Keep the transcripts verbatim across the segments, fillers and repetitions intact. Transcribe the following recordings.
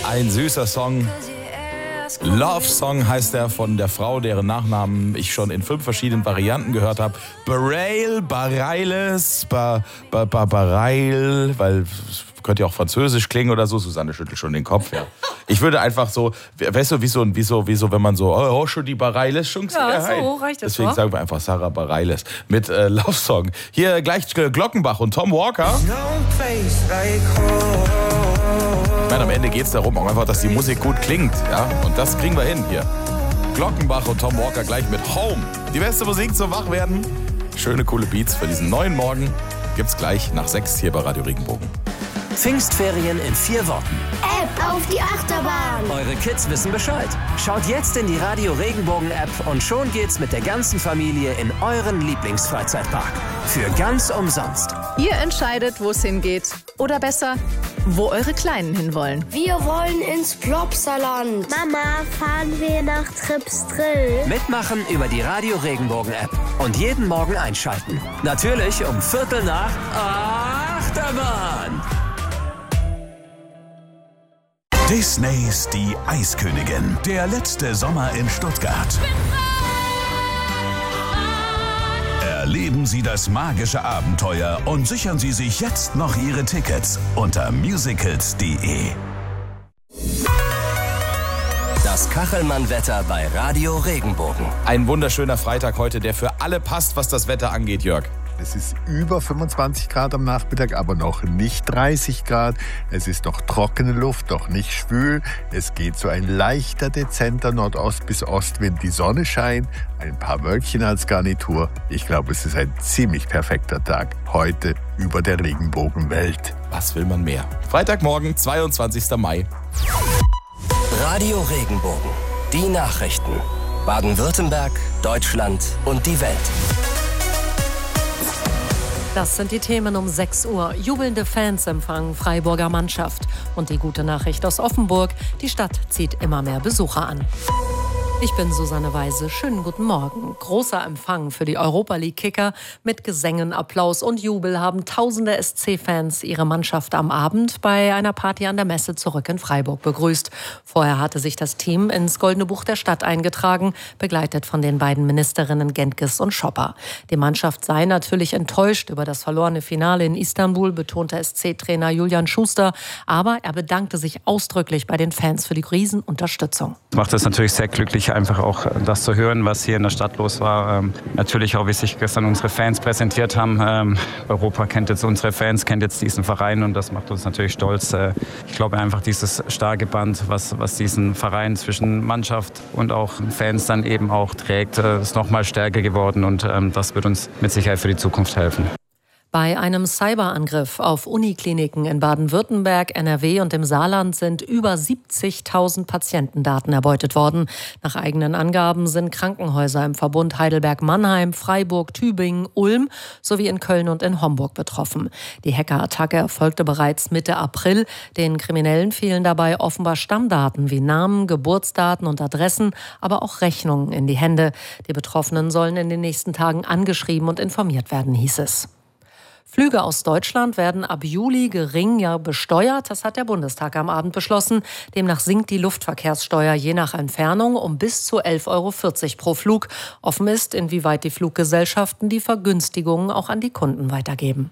Ein süßer Song. Love Song heißt er, von der Frau, deren Nachnamen ich schon in fünf verschiedenen Varianten gehört habe. Barail, Barailes, ba, ba, ba, Barail, weil könnte ja auch französisch klingen oder so. Susanne schüttelt schon den Kopf, ja. Ich würde einfach so, weißt du, wie so, wie so, wie so wenn man so, oh, schon die Barailes, schon ja, so reicht das. Deswegen vor. sagen wir einfach Sarah Barailes mit äh, Love Song. Hier gleich Glockenbach und Tom Walker. Ich meine, am Ende geht es darum, auch einfach, dass die Musik gut klingt, ja. Und das kriegen wir hin hier. Glockenbach und Tom Walker gleich mit Home. Die beste Musik zum Wachwerden. Schöne, coole Beats für diesen neuen Morgen. Gibt's gleich nach sechs hier bei Radio Regenbogen. Pfingstferien in vier Worten. App auf die Achterbahn. Eure Kids wissen Bescheid. Schaut jetzt in die Radio Regenbogen App und schon geht's mit der ganzen Familie in euren Lieblingsfreizeitpark. Für ganz umsonst. Ihr entscheidet, wo es hingeht. Oder besser, wo eure Kleinen hinwollen. Wir wollen ins Plopsaland. Mama, fahren wir nach Trips Drill? Mitmachen über die Radio Regenbogen App. Und jeden Morgen einschalten. Natürlich um Viertel nach Achterbahn. Disneys Die Eiskönigin. Der letzte Sommer in Stuttgart. Erleben Sie das magische Abenteuer und sichern Sie sich jetzt noch Ihre Tickets unter musicals punkt de. Das Kachelmann-Wetter bei Radio Regenbogen. Ein wunderschöner Freitag heute, der für alle passt, was das Wetter angeht, Jörg. Es ist über fünfundzwanzig Grad am Nachmittag, aber noch nicht dreißig Grad. Es ist noch trockene Luft, doch nicht schwül. Es geht so ein leichter, dezenter Nordost- bis Ostwind. Die Sonne scheint, ein paar Wölkchen als Garnitur. Ich glaube, es ist ein ziemlich perfekter Tag heute über der Regenbogenwelt. Was will man mehr? Freitagmorgen, zweiundzwanzigster Mai. Radio Regenbogen. Die Nachrichten. Baden-Württemberg, Deutschland und die Welt. Das sind die Themen um sechs Uhr. Jubelnde Fans empfangen Freiburger Mannschaft. Und die gute Nachricht aus Offenburg, die Stadt zieht immer mehr Besucher an. Ich bin Susanne Weise. Schönen guten Morgen. Großer Empfang für die Europa League Kicker. Mit Gesängen, Applaus und Jubel haben tausende S C-Fans ihre Mannschaft am Abend bei einer Party an der Messe zurück in Freiburg begrüßt. Vorher hatte sich das Team ins Goldene Buch der Stadt eingetragen, begleitet von den beiden Ministerinnen Gentges und Schopper. Die Mannschaft sei natürlich enttäuscht über das verlorene Finale in Istanbul, betonte S C-Trainer Julian Schuster. Aber er bedankte sich ausdrücklich bei den Fans für die Riesenunterstützung. Macht es natürlich sehr glücklich, einfach auch das zu hören, was hier in der Stadt los war. Ähm, natürlich auch, wie sich gestern unsere Fans präsentiert haben. Ähm, Europa kennt jetzt unsere Fans, kennt jetzt diesen Verein und das macht uns natürlich stolz. Äh, ich glaube einfach dieses starke Band, was, was diesen Verein zwischen Mannschaft und auch Fans dann eben auch trägt, äh, ist noch mal stärker geworden und ähm, das wird uns mit Sicherheit für die Zukunft helfen. Bei einem Cyberangriff auf Unikliniken in Baden-Württemberg, N R W und im Saarland sind über siebzigtausend Patientendaten erbeutet worden. Nach eigenen Angaben sind Krankenhäuser im Verbund Heidelberg-Mannheim, Freiburg, Tübingen, Ulm sowie in Köln und in Homburg betroffen. Die Hackerattacke erfolgte bereits Mitte April. Den Kriminellen fehlen dabei offenbar Stammdaten wie Namen, Geburtsdaten und Adressen, aber auch Rechnungen in die Hände. Die Betroffenen sollen in den nächsten Tagen angeschrieben und informiert werden, hieß es. Flüge aus Deutschland werden ab Juli geringer besteuert. Das hat der Bundestag am Abend beschlossen. Demnach sinkt die Luftverkehrssteuer je nach Entfernung um bis zu elf Euro vierzig pro Flug. Offen ist, inwieweit die Fluggesellschaften die Vergünstigungen auch an die Kunden weitergeben.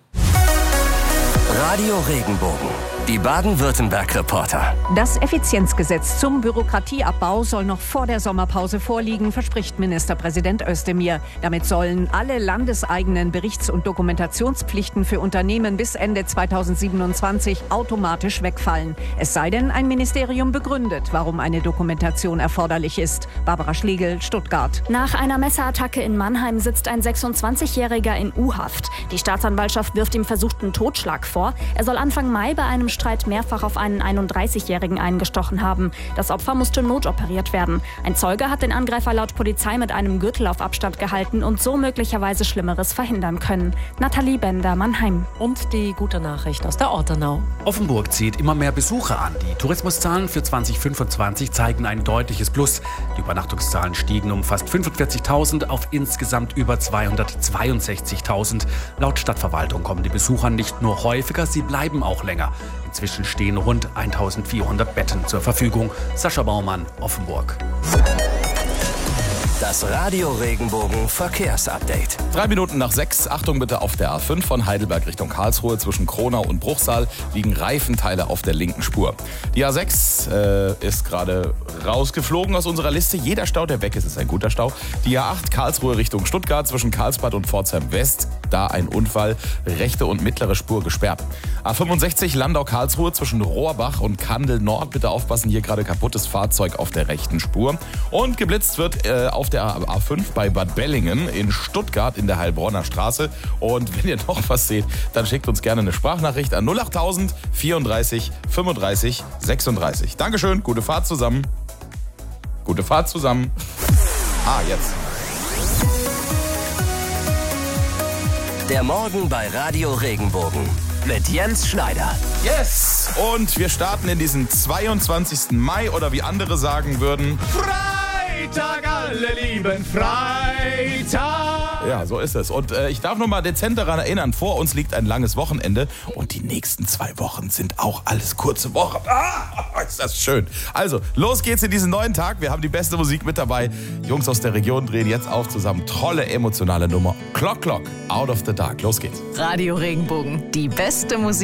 Radio Regenbogen. Die Baden-Württemberg-Reporter. Das Effizienzgesetz zum Bürokratieabbau soll noch vor der Sommerpause vorliegen, verspricht Ministerpräsident Özdemir. Damit sollen alle landeseigenen Berichts- und Dokumentationspflichten für Unternehmen bis Ende zweitausendsiebenundzwanzig automatisch wegfallen. Es sei denn, ein Ministerium begründet, warum eine Dokumentation erforderlich ist. Barbara Schlegel, Stuttgart. Nach einer Messerattacke in Mannheim sitzt ein sechsundzwanzigjähriger in U-Haft. Die Staatsanwaltschaft wirft ihm versuchten Totschlag vor. Er soll Anfang Mai bei einem Streit mehrfach auf einen einunddreißigjährigen eingestochen haben. Das Opfer musste notoperiert werden. Ein Zeuge hat den Angreifer laut Polizei mit einem Gürtel auf Abstand gehalten und so möglicherweise Schlimmeres verhindern können. Nathalie Bender, Mannheim. Und die gute Nachricht aus der Ortenau. Offenburg zieht immer mehr Besucher an. Die Tourismuszahlen für zwanzig fünfundzwanzig zeigen ein deutliches Plus. Die Übernachtungszahlen stiegen um fast fünfundvierzigtausend auf insgesamt über zweihundertzweiundsechzigtausend. Laut Stadtverwaltung kommen die Besucher nicht nur häufiger, sie bleiben auch länger. In Inzwischen stehen rund eintausendvierhundert Betten zur Verfügung. Sascha Baumann, Offenburg. Das Radio Regenbogen Verkehrsupdate. Drei Minuten nach sechs. Achtung bitte, auf der A fünf von Heidelberg Richtung Karlsruhe zwischen Kronau und Bruchsal liegen Reifenteile auf der linken Spur. Die A sechs äh, ist gerade rausgeflogen aus unserer Liste. Jeder Stau, der weg ist, ist ein guter Stau. Die A acht Karlsruhe Richtung Stuttgart zwischen Karlsbad und Pforzheim West. Da ein Unfall, rechte und mittlere Spur gesperrt. A fünfundsechzig Landau-Karlsruhe zwischen Rohrbach und Kandel Nord. Bitte aufpassen, hier gerade kaputtes Fahrzeug auf der rechten Spur. Und geblitzt wird äh, auf der A fünf bei Bad Bellingen in Stuttgart in der Heilbronner Straße. Und wenn ihr noch was seht, dann schickt uns gerne eine Sprachnachricht an null achttausend vierunddreißig fünfunddreißig sechsunddreißig. Dankeschön, gute Fahrt zusammen. Gute Fahrt zusammen. Ah, jetzt. Der Morgen bei Radio Regenbogen mit Jens Schneider. Yes! Und wir starten in diesen zweiundzwanzigsten Mai oder wie andere sagen würden... Freitag, alle lieben Freitag. Ja, so ist es. Und äh, ich darf noch mal dezent daran erinnern, vor uns liegt ein langes Wochenende und die nächsten zwei Wochen sind auch alles kurze Wochen. Ah, ist das schön. Also, los geht's in diesen neuen Tag. Wir haben die beste Musik mit dabei. Jungs aus der Region drehen jetzt auf zusammen. Tolle emotionale Nummer. Clock Clock, Out of the Dark. Los geht's. Radio Regenbogen, die beste Musik